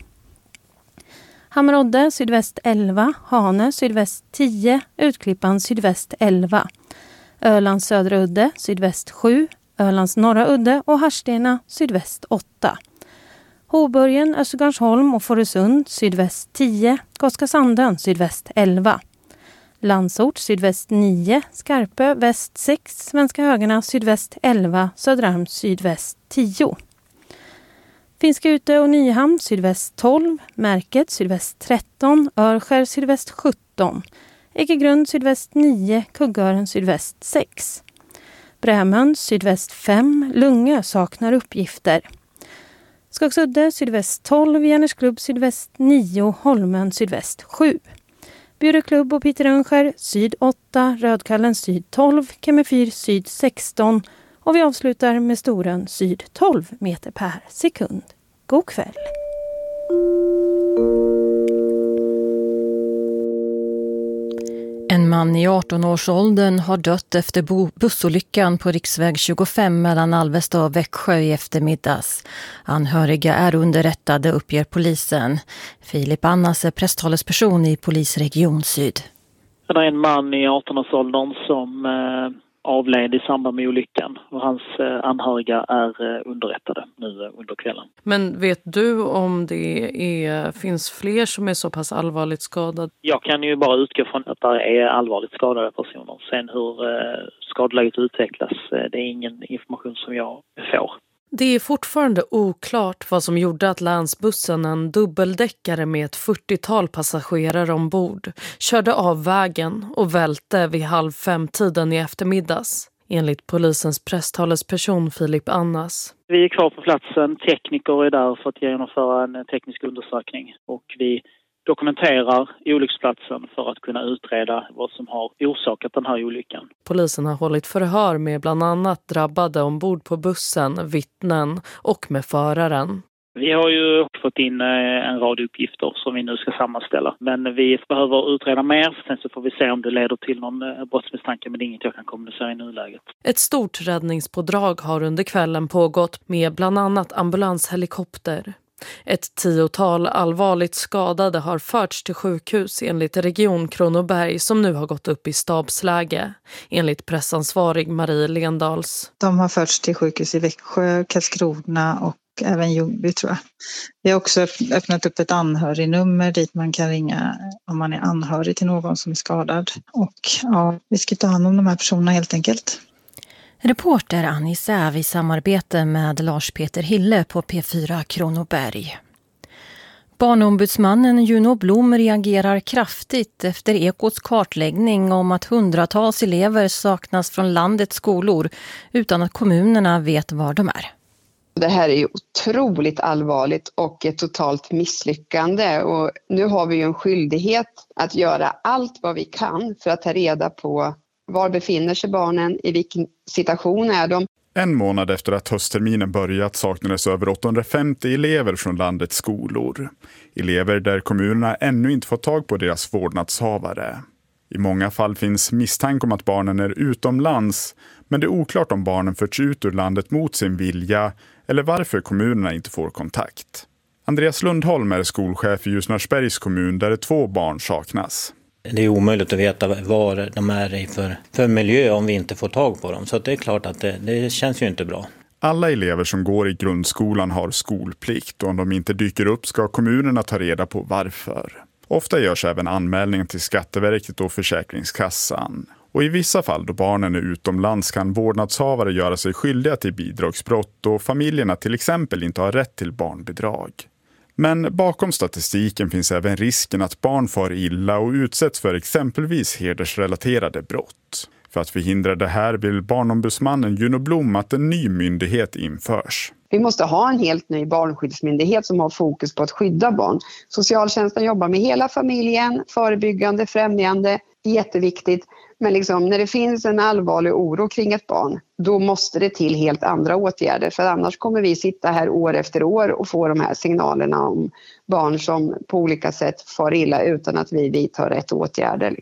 Hammerodde sydväst 11. Hane sydväst 10. Utklippan sydväst 11. Ölands södra udde sydväst 7. Ölands norra udde och Harstena sydväst 8. Hoburgen, Östergarnsholm och Fårösund sydväst 10. Gotska-Sandön sydväst 11. Landsort sydväst 9. Skarpö väst 6. Svenska Högarna sydväst 11. Söderarm sydväst 10. Finska Ute och Nyhamn sydväst 12. Märket sydväst 13. Örskär sydväst 17. Ekegrund sydväst 9. Kuggören sydväst 6. Brämön sydväst 5. Lungö saknar uppgifter. Skogsudde sydväst 12. Järnesklubb sydväst 9. Holmön sydväst 7. Bjureklubb och Piterönskär syd 8. Rödkallen syd 12. Kemefyr syd 16. Och vi avslutar med Storön syd 12 meter per sekund. God kväll! En man i 18-årsåldern har dött efter bussolyckan på riksväg 25 mellan Alvesta och Växjö i eftermiddags. Anhöriga är underrättade, uppger polisen. Filip Annas är presstalesperson i polisregion Syd. Det är en man i 18-årsåldern som avled i samband med olyckan och hans anhöriga är underrättade nu under kvällen. Men vet du om det finns fler som är så pass allvarligt skadade? Jag kan ju bara utgå från att det är allvarligt skadade personer. Sen hur skadeläget utvecklas, det är ingen information som jag får. Det är fortfarande oklart vad som gjorde att länsbussen, en dubbeldäckare med ett 40-tal passagerare ombord, körde av vägen och välte vid 4:30 i eftermiddags, enligt polisens presstalesperson Filip Annas. Vi är kvar på platsen, tekniker är där för att genomföra en teknisk undersökning och vi dokumenterar olycksplatsen för att kunna utreda vad som har orsakat den här olyckan. Polisen har hållit förhör med bland annat drabbade ombord på bussen, vittnen och med föraren. Vi har ju fått in en rad uppgifter som vi nu ska sammanställa. Men vi behöver utreda mer, sen så får vi se om det leder till någon brottsmisstanke, men det är inget jag kan kommunicera i nuläget. Ett stort räddningspådrag har under kvällen pågått med bland annat ambulanshelikopter. Ett 10-tal allvarligt skadade har förts till sjukhus enligt Region Kronoberg som nu har gått upp i stabsläge, enligt pressansvarig Marie Lendals. De har förts till sjukhus i Växjö, Karlskrona och även Ljungby tror jag. Vi har också öppnat upp ett anhörignummer dit man kan ringa om man är anhörig till någon som är skadad. Och ja, vi ska ta hand om de här personerna helt enkelt. Reporter Annie Säv i samarbete med Lars-Peter Hille på P4 Kronoberg. Barnombudsmannen Juno Blom reagerar kraftigt efter Ekots kartläggning om att hundratals elever saknas från landets skolor utan att kommunerna vet var de är. Det här är ju otroligt allvarligt och ett totalt misslyckande och nu har vi ju en skyldighet att göra allt vad vi kan för att ta reda på var befinner sig barnen, i vilken situation är de. En månad efter att höstterminen börjat saknades över 850 elever från landets skolor. Elever där kommunerna ännu inte fått tag på deras vårdnadshavare. I många fall finns misstanke om att barnen är utomlands, men det är oklart om barnen förts ut ur landet mot sin vilja eller varför kommunerna inte får kontakt. Andreas Lundholm är skolchef i Ljusnarsbergs kommun där 2 barn saknas. Det är omöjligt att veta vad de är i för miljö om vi inte får tag på dem. Så det är klart att det känns ju inte bra. Alla elever som går i grundskolan har skolplikt och om de inte dyker upp ska kommunerna ta reda på varför. Ofta görs även anmälningar till Skatteverket och Försäkringskassan. Och i vissa fall då barnen är utomlands kan vårdnadshavare göra sig skyldiga till bidragsbrott och familjerna till exempel inte har rätt till barnbidrag. Men bakom statistiken finns även risken att barn far illa och utsätts för exempelvis hedersrelaterade brott. För att förhindra det här vill barnombudsmannen Juno Blom att en ny myndighet införs. Vi måste ha en helt ny barnskyddsmyndighet som har fokus på att skydda barn. Socialtjänsten jobbar med hela familjen, förebyggande, främjande, jätteviktigt. Men när det finns en allvarlig oro kring ett barn, då måste det till helt andra åtgärder. För annars kommer vi sitta här år efter år och få de här signalerna om barn som på olika sätt far illa utan att vi vidtar rätt åtgärder.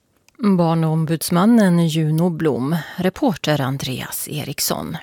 Barnombudsmannen Juno Blom, reporter Andreas Eriksson.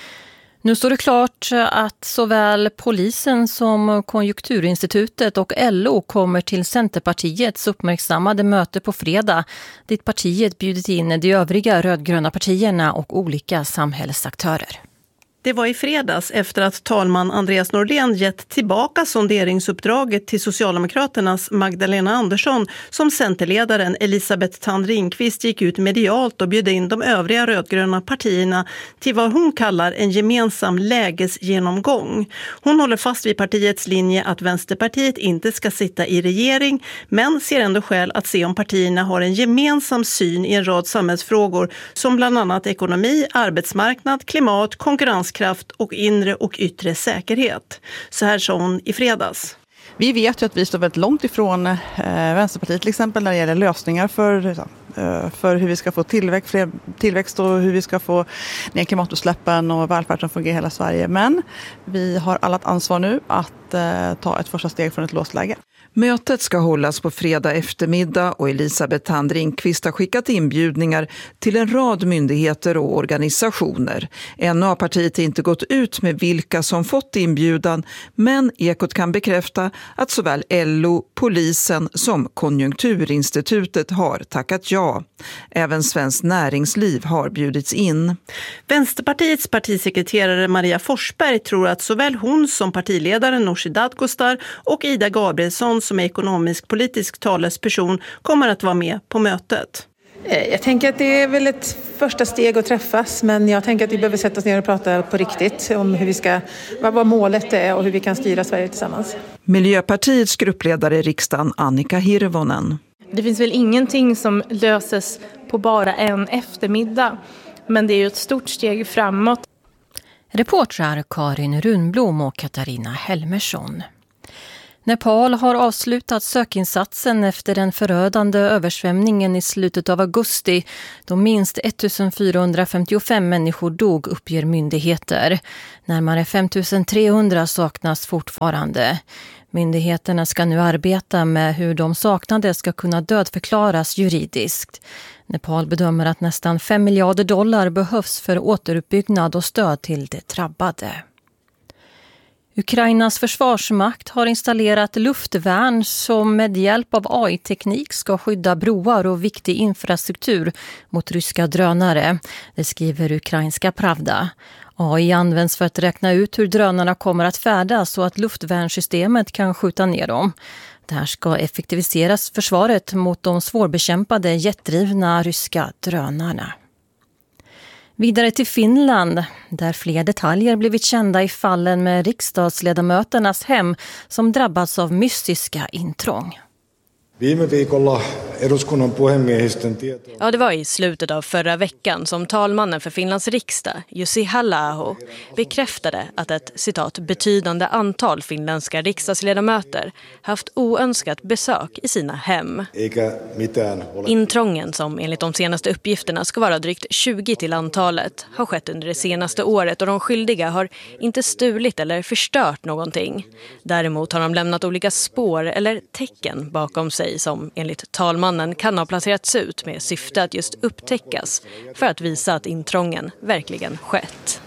Nu står det klart att såväl polisen som Konjunkturinstitutet och LO kommer till Centerpartiets uppmärksammade möte på fredag, dit partiet bjudit in de övriga rödgröna partierna och olika samhällsaktörer. Det var i fredags efter att talman Andreas Norlén gett tillbaka sonderingsuppdraget till Socialdemokraternas Magdalena Andersson som centerledaren Elisabeth Thand Ringqvist gick ut medialt och bjöd in de övriga rödgröna partierna till vad hon kallar en gemensam lägesgenomgång. Hon håller fast vid partiets linje att Vänsterpartiet inte ska sitta i regering, men ser ändå skäl att se om partierna har en gemensam syn i en rad samhällsfrågor som bland annat ekonomi, arbetsmarknad, klimat, konkurrenskraft och inre och yttre säkerhet. Så här sa hon i fredags. Vi vet ju att vi står väldigt långt ifrån Vänsterpartiet till exempel när det gäller lösningar för hur vi ska få tillväxt och hur vi ska få ner klimatutsläppen och välfärd som fungerar i hela Sverige. Men vi har alla ett ansvar nu att ta ett första steg från ett låst läge. Mötet ska hållas på fredag eftermiddag och Elisabeth Thand-Ringqvist har skickat inbjudningar till en rad myndigheter och organisationer. Ännu har partiet inte gått ut med vilka som fått inbjudan, men Ekot kan bekräfta att såväl LO, polisen som Konjunkturinstitutet har tackat ja. Även Svenskt Näringsliv har bjudits in. Vänsterpartiets partisekreterare Maria Forsberg tror att såväl hon som partiledaren Nooshi Dadgostar och Ida Gabrielsson som är ekonomisk-politisk talesperson kommer att vara med på mötet. Jag tänker att det är väl ett första steg att träffas, men jag tänker att vi behöver sätta oss ner och prata på riktigt om hur vi ska, vad målet är och hur vi kan styra Sverige tillsammans. Miljöpartiets gruppledare i riksdagen Annika Hirvonen. Det finns väl ingenting som löses på bara en eftermiddag, men det är ju ett stort steg framåt. Reportrar Karin Runblom och Katarina Helmersson. Nepal har avslutat sökinsatsen efter den förödande översvämningen i slutet av augusti då minst 1455 människor dog, uppger myndigheter. Närmare 5300 saknas fortfarande. Myndigheterna ska nu arbeta med hur de saknade ska kunna dödförklaras juridiskt. Nepal bedömer att nästan $5 miljarder behövs för återuppbyggnad och stöd till de drabbade. Ukrainas försvarsmakt har installerat luftvärn som med hjälp av AI-teknik ska skydda broar och viktig infrastruktur mot ryska drönare. Det skriver ukrainska Pravda. AI används för att räkna ut hur drönarna kommer att färdas så att luftvärnssystemet kan skjuta ner dem. Det här ska effektiviseras försvaret mot de svårbekämpade jetdrivna ryska drönarna. Vidare till Finland, där fler detaljer blivit kända i fallen med riksdagsledamöternas hem som drabbats av mystiska intrång. Ja, det var i slutet av förra veckan som talmannen för Finlands riksdag, Jussi Halla-aho, bekräftade att ett citat betydande antal finländska riksdagsledamöter haft oönskat besök i sina hem. Intrången, som enligt de senaste uppgifterna ska vara drygt 20 till antalet, har skett under det senaste året och de skyldiga har inte stulit eller förstört någonting. Däremot har de lämnat olika spår eller tecken bakom sig som enligt talmannen kan ha placerats ut med syfte att just upptäckas för att visa att intrången verkligen skett.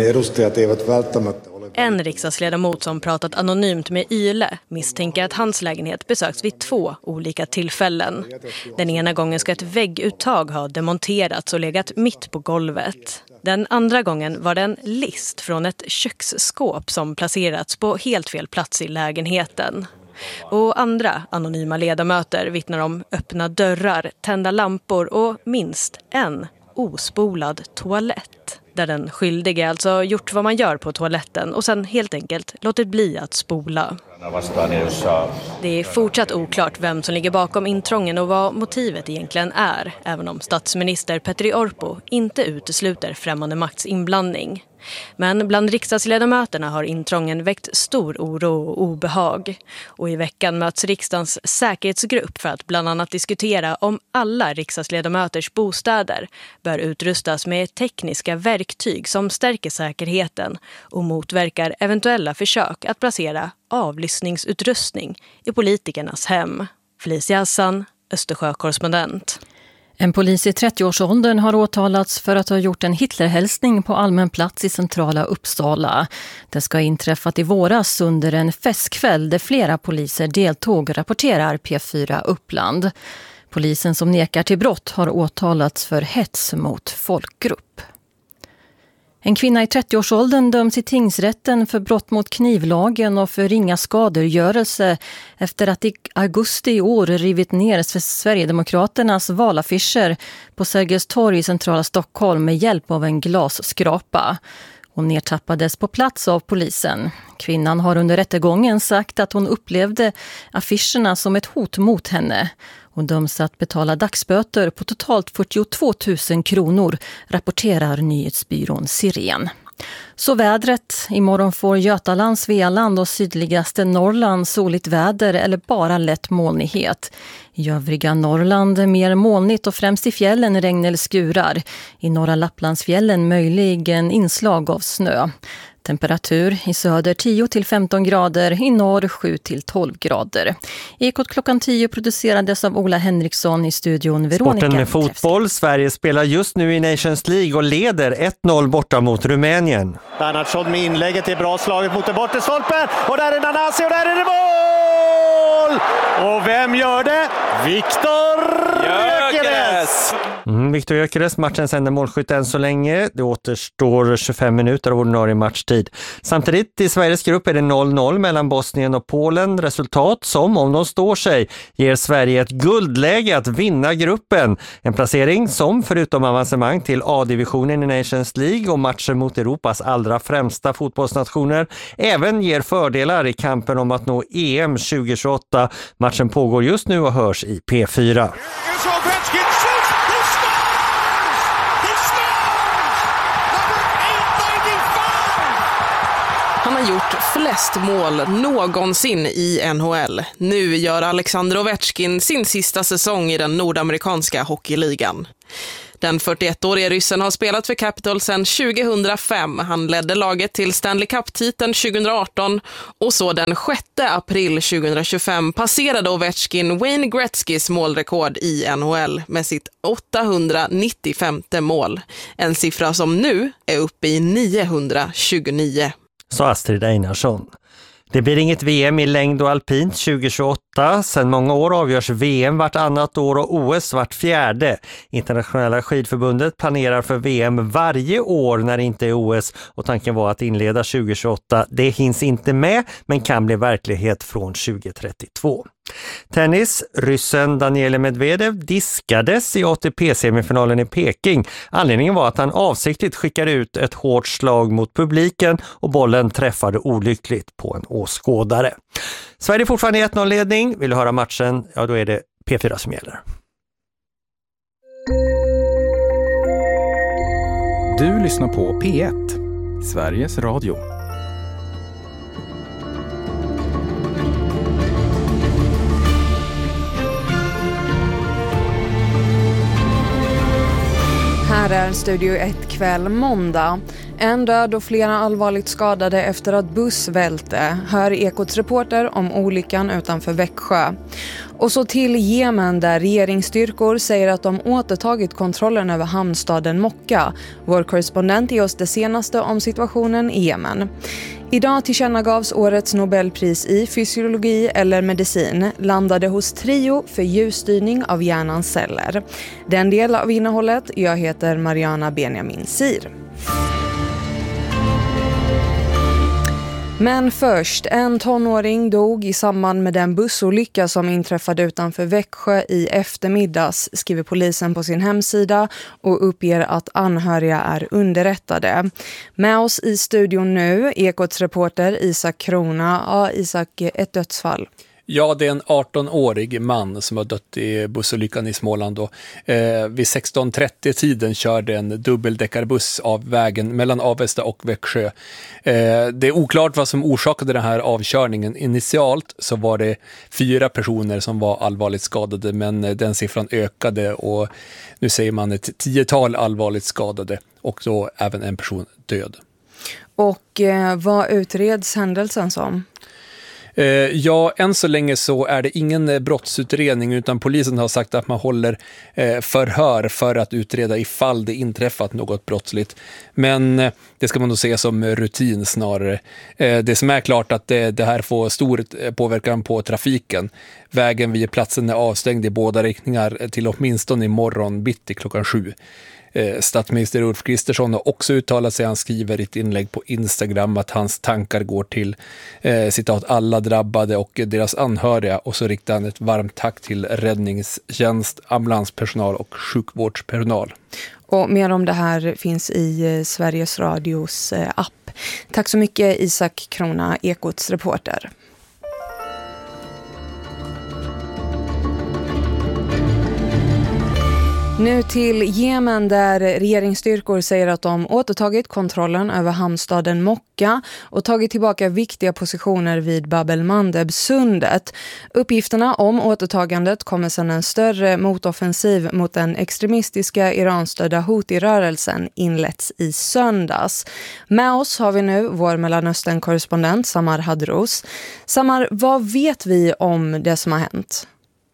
En riksdagsledamot som pratat anonymt med Yle misstänker att hans lägenhet besöks vid 2 olika tillfällen. Den ena gången ska ett vägguttag ha demonterats och legat mitt på golvet. Den andra gången var det en list från ett köksskåp som placerats på helt fel plats i lägenheten. Och andra anonyma ledamöter vittnar om öppna dörrar, tända lampor och minst en ospolad toalett. Där den skyldige alltså gjort vad man gör på toaletten och sen helt enkelt låtit bli att spola. Det är fortsatt oklart vem som ligger bakom intrången och vad motivet egentligen är, även om statsminister Petteri Orpo inte utesluter främmande makts inblandning. Men bland riksdagsledamöterna har intrången väckt stor oro och obehag. Och i veckan möts riksdagens säkerhetsgrupp för att bland annat diskutera om alla riksdagsledamöters bostäder bör utrustas med tekniska verktyg som stärker säkerheten och motverkar eventuella försök att placera avlyssningsutrustning i politikernas hem. Felicia Hassan, Östersjö-korrespondent. En polis i 30-årsåldern har åtalats för att ha gjort en Hitlerhälsning på allmän plats i centrala Uppsala. Det ska ha inträffat i våras under en festkväll där flera poliser deltog, rapporterar P4 Uppland. Polisen som nekar till brott har åtalats för hets mot folkgrupp. En kvinna i 30-årsåldern döms i tingsrätten för brott mot knivlagen och för ringa skadegörelse efter att i augusti i år rivit ner Sverigedemokraternas valaffischer på Sergels torg i centrala Stockholm med hjälp av en glasskrapa. Hon nedtappades på plats av polisen. Kvinnan har under rättegången sagt att hon upplevde affischerna som ett hot mot henne. Hon döms att betala dagsböter på totalt 42 000 kronor, rapporterar nyhetsbyrån Siren. Så vädret. Imorgon får Götaland, Svealand och sydligaste Norrland soligt väder eller bara lätt molnighet. I övriga Norrland mer molnigt och främst i fjällen regn eller skurar. I norra Lapplandsfjällen möjligen inslag av snö. Temperatur i söder 10-15 grader, i norr 7-12 grader. Ekot klockan 10 producerades av Ola Henriksson, i studion Veronica. Sporten med fotboll. Sverige spelar just nu i Nations League och leder 1-0 borta mot Rumänien. Bernhardsson med inlägget är bra slaget mot den bortre stolpen. Och där är Nanasi och där är det mål! Och vem gör det? Viktor Gyökeres! Viktor Gyökeres, matchens enda målskytt än så länge. Det återstår 25 minuter av ordinarie matchtid. Samtidigt i Sveriges grupp är det 0-0 mellan Bosnien och Polen. Resultat som, om de står sig, ger Sverige ett guldläge att vinna gruppen. En placering som, förutom avancemang till A-divisionen i Nations League och matcher mot Europas allra främsta fotbollsnationer, även ger fördelar i kampen om att nå EM 2028. Matchen pågår just nu och hörs i P4. Han har gjort flest mål någonsin i NHL. Nu gör Alexander Ovechkin sin sista säsong i den nordamerikanska hockeyligan. Den 41-årige ryssen har spelat för Capitals sedan 2005. Han ledde laget till Stanley Cup-titeln 2018 och så den 6 april 2025 passerade Ovechkin Wayne Gretzkys målrekord i NHL med sitt 895 mål. En siffra som nu är uppe i 929. Sa Astrid Einarsson. Det blir inget VM i längd och alpint 2028. Sedan många år avgörs VM vartannat år och OS vart fjärde. Internationella skidförbundet planerar för VM varje år när det inte är OS och tanken var att inleda 2028. Det hinns inte med men kan bli verklighet från 2032. Tennis. Ryssen Daniil Medvedev diskades i ATP-semifinalen i Peking. Anledningen var att han avsiktligt skickade ut ett hårt slag mot publiken och bollen träffade olyckligt på en åskådare. Sverige fortfarande i 1-0-ledning. Vill du höra matchen? Ja, då är det P4 som gäller. Du lyssnar på P1, Sveriges Radio. Här är Studio 1 kväll måndag. En död och flera allvarligt skadade efter att buss välte. Hör Ekots reporter om olyckan utanför Växjö. Och så till Jemen där regeringsstyrkor säger att de återtagit kontrollen över hamnstaden Mokka. Vår korrespondent ger oss det senaste om situationen i Jemen. Idag tillkännagavs årets Nobelpris i fysiologi eller medicin landade hos Trio för ljusstyrning av hjärnans celler. Den del av innehållet, jag heter Mariana Benjamin Sir. Men först, en tonåring dog i samband med den bussolycka som inträffade utanför Växjö i eftermiddags, skriver polisen på sin hemsida och uppger att anhöriga är underrättade. Med oss i studion nu, Ekots reporter Isak Krona. Ja, Isak, ett dödsfall. Ja, det är en 18-årig man som har dött i bussolyckan i Småland. Vid 16:30-tiden körde en dubbeldäckarbuss av vägen mellan Avesta och Växjö. Det är oklart vad som orsakade den här avkörningen. Initialt så var det 4 personer som var allvarligt skadade, men den siffran ökade och nu säger man ett 10-tal allvarligt skadade och då även en person död. Och vad utreds händelsen som? Ja, än så länge så är det ingen brottsutredning utan polisen har sagt att man håller förhör för att utreda ifall det inträffat något brottsligt. Men det ska man nog se som rutin snarare. Det som är klart att det här får stor påverkan på trafiken. Vägen vid platsen är avstängd i båda riktningar till åtminstone imorgon bitti klockan 7. Statsminister Ulf Kristersson har också uttalat sig. Han skriver i ett inlägg på Instagram att hans tankar går till citat alla drabbade och deras anhöriga, och så riktar han ett varmt tack till räddningstjänst, ambulanspersonal och sjukvårdspersonal. Och mer om det här finns i Sveriges Radios app. Tack så mycket Isak Krona, Ekots reporter. Nu till Jemen där regeringsstyrkor säger att de återtagit kontrollen över hamnstaden Mokka och tagit tillbaka viktiga positioner vid Bab el-Mandeb-sundet. Uppgifterna om återtagandet kommer sedan en större motoffensiv mot den extremistiska iranstödda Houthi-rörelsen inletts i söndags. Med oss har vi nu vår Mellanöstern-korrespondent Samar Hadros. Samar, vad vet vi om det som har hänt?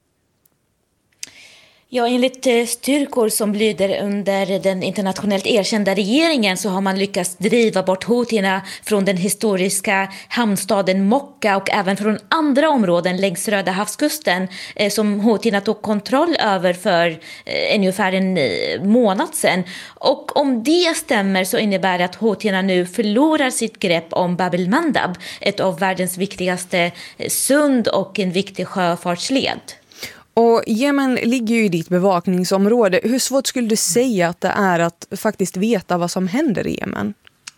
Ja, enligt styrkor som lyder under den internationellt erkända regeringen så har man lyckats driva bort houtierna från den historiska hamnstaden Mokka och även från andra områden längs Röda havskusten som houtierna tog kontroll över för ungefär en månad sedan. Och om det stämmer så innebär det att houtierna nu förlorar sitt grepp om Bab el-Mandeb, ett av världens viktigaste sund och en viktig sjöfartsled. Och Jemen ligger ju i ditt bevakningsområde. Hur svårt skulle du säga att det är att faktiskt veta vad som händer i Jemen?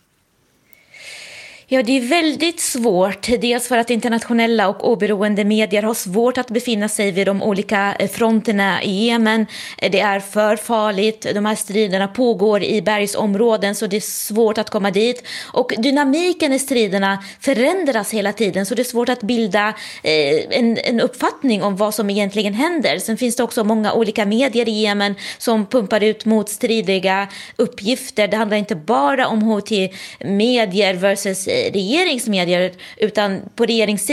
Ja, det är väldigt svårt. Dels för att internationella och oberoende medier har svårt att befinna sig vid de olika fronterna i Jemen. Det är för farligt. De här striderna pågår i bergsområden så det är svårt att komma dit. Och dynamiken i striderna förändras hela tiden så det är svårt att bilda en uppfattning om vad som egentligen händer. Sen finns det också många olika medier i Jemen som pumpar ut motstridiga uppgifter. Det handlar inte bara om Houthi-medier versus regeringsmedier utan på regeringssidan